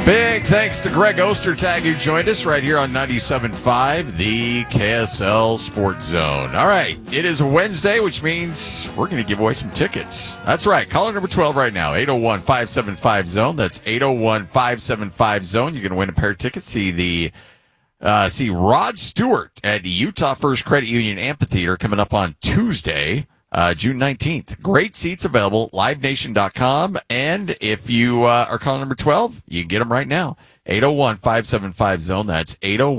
Big thanks to Greg Ostertag, who joined us right here on 97.5, the KSL Sports Zone. All right, it is a Wednesday, which means we're going to give away some tickets. That's right. Caller number 12 right now, 801-575-ZONE. That's 801-575-ZONE. You're going to win a pair of tickets. See Rod Stewart at the Utah First Credit Union Amphitheater coming up on Tuesday, June 19th. Great seats available, livenation.com. And if you are calling number 12, you can get them right now. 801-575-ZONE. That's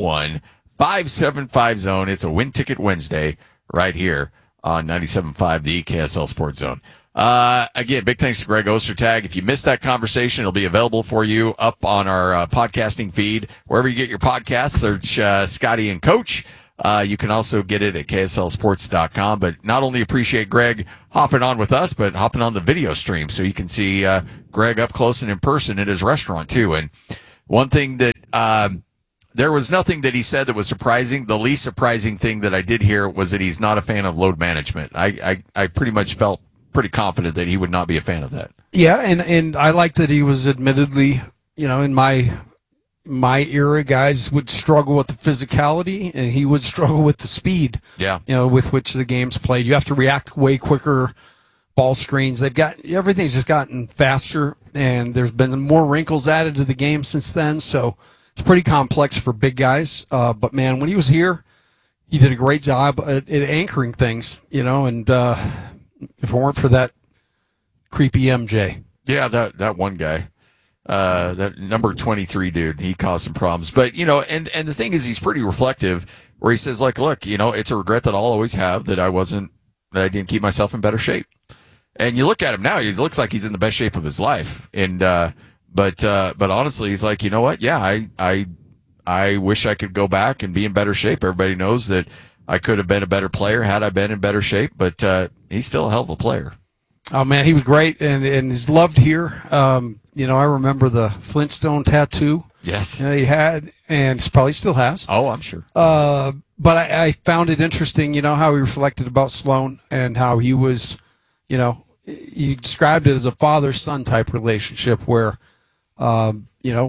801-575-ZONE. It's a Win Ticket Wednesday right here on 97.5, the KSL Sports Zone. Again, big thanks to Greg Ostertag. If you missed that conversation, it'll be available for you up on our podcasting feed. Wherever you get your podcasts, search Scotty and Coach. You can also get it at KSLSports.com. But not only appreciate Greg hopping on with us, but hopping on the video stream so you can see Greg up close and in person at his restaurant, too. And one thing that there was nothing that he said that was surprising. The least surprising thing that I did hear was that he's not a fan of load management. I pretty much felt pretty confident that he would not be a fan of that. Yeah, and I like that he was admittedly, in my era, guys would struggle with the physicality, and he would struggle with the speed. Yeah. With which the game's played. You have to react way quicker. Ball screens, everything's just gotten faster, and there's been more wrinkles added to the game since then. So it's pretty complex for big guys. But man, when he was here, he did a great job at anchoring things. And if it weren't for that creepy MJ, yeah, that one guy. That number 23 dude, he caused some problems. But, and the thing is, he's pretty reflective where he says, look, it's a regret that I'll always have that I didn't keep myself in better shape. And you look at him now, he looks like he's in the best shape of his life. And, but honestly, he's like, you know what? Yeah, I wish I could go back and be in better shape. Everybody knows that I could have been a better player had I been in better shape, but, he's still a hell of a player. Oh man, he was great and he's loved here. I remember the Flintstone tattoo. Yes. He had, and probably still has. Oh, I'm sure. But I found it interesting, how he reflected about Sloan and how he was, he described it as a father-son type relationship where, when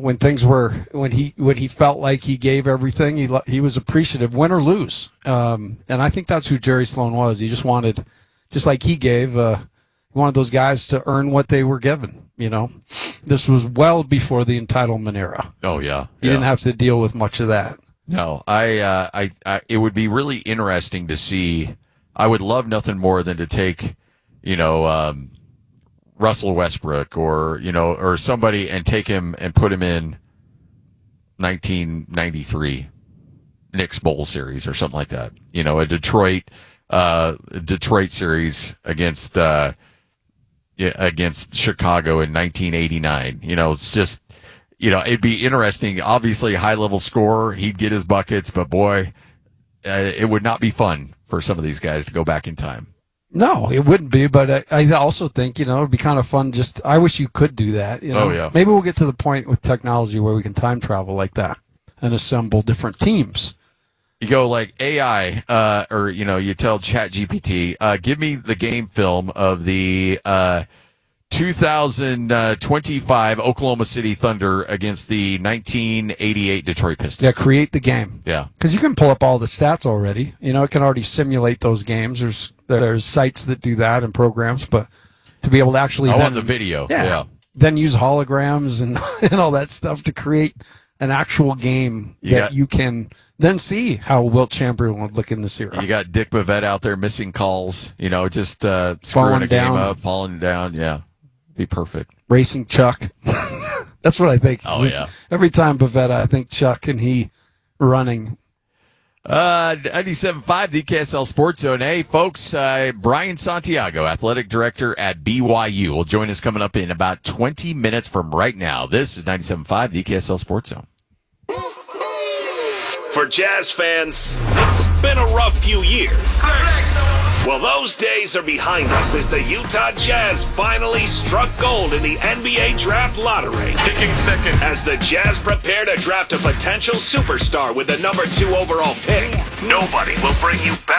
he felt like he gave everything, he was appreciative, win or lose. And I think that's who Jerry Sloan was. He just wanted, just like he gave, he wanted those guys to earn what they were given. This was well before the entitlement era. Oh yeah, you didn't have to deal with much of that. No, I it would be really interesting to see. I would love nothing more than to take, Russell Westbrook or somebody and take him and put him in 1993 Knicks Bowl series or something like that. A Detroit series against Chicago in 1989. It's just, it'd be interesting. Obviously, high-level scorer, he'd get his buckets, but boy, it would not be fun for some of these guys to go back in time. No, it wouldn't be, but I also think, it'd be kind of fun. I wish you could do that. Oh, yeah. Maybe we'll get to the point with technology where we can time travel like that and assemble different teams. You go like AI, or, you tell ChatGPT, give me the game film of the 2025 Oklahoma City Thunder against the 1988 Detroit Pistons. Yeah, create the game. Yeah. Because you can pull up all the stats already. It can already simulate those games. There's sites that do that and programs, but to be able to actually on the video. Yeah. Then use holograms and all that stuff to create an actual game you can then see how Wilt Chamberlain would look in this era. You got Dick Bavette out there missing calls, just screwing a game up, falling down. Yeah, be perfect. Racing Chuck. That's what I think. Oh, yeah. Every time Bavette, I think Chuck and he running. 97.5, the KSL Sports Zone. Hey, folks, Brian Santiago, athletic director at BYU, will join us coming up in about 20 minutes from right now. This is 97.5, the KSL Sports Zone. For Jazz fans, it's been a rough few years. Well, those days are behind us as the Utah Jazz finally struck gold in the NBA Draft Lottery. Picking second. As the Jazz prepare to draft a potential superstar with the number 2 overall pick, nobody will bring you better